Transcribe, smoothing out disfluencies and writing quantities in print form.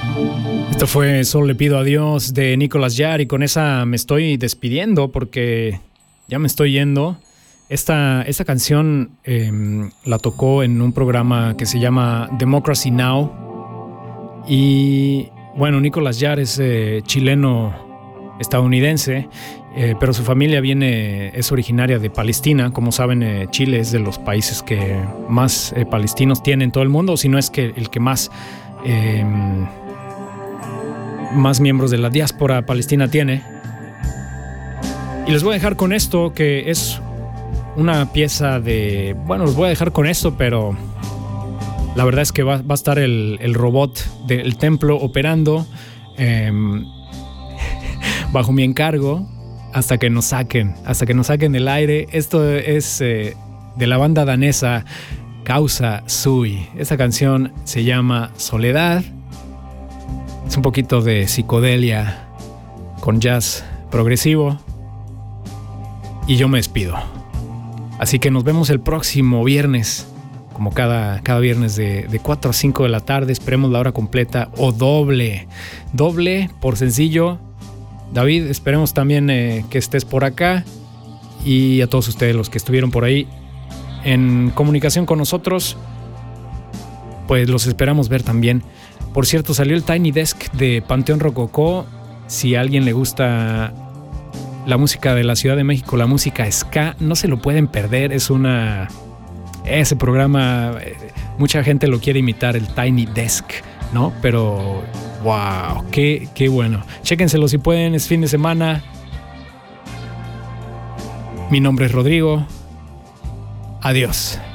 Esto fue Solo le pido a Dios de Nicolas Jaar, y con esa me estoy despidiendo porque ya me estoy yendo. Esta canción la tocó en un programa que se llama Democracy Now! Y bueno, Nicolas Jaar es chileno-estadounidense, pero su familia es originaria de Palestina. Como saben, Chile es de los países que más palestinos tiene en todo el mundo, si no es que el que más miembros de la diáspora palestina tiene. Y les voy a dejar con esto, que es una pieza de... Bueno, los voy a dejar con esto, pero la verdad es que va a estar el robot del templo operando bajo mi encargo hasta que nos saquen del aire. Esto es de la banda danesa Causa Sui. Esta canción se llama Soledad. Es un poquito de psicodelia con jazz progresivo. Y yo me despido. Así que nos vemos el próximo viernes, como cada viernes de 4 a 5 de la tarde. Esperemos la hora completa o doble por sencillo. David, esperemos también que estés por acá, y a todos ustedes los que estuvieron por ahí en comunicación con nosotros, pues los esperamos ver también. Por cierto, salió el Tiny Desk de Panteón Rococó. Si a alguien le gusta la música de la Ciudad de México, la música ska, no se lo pueden perder. Ese programa, mucha gente lo quiere imitar, el Tiny Desk, ¿no? Pero wow, qué bueno. Chéquenselo si pueden, es fin de semana. Mi nombre es Rodrigo. Adiós.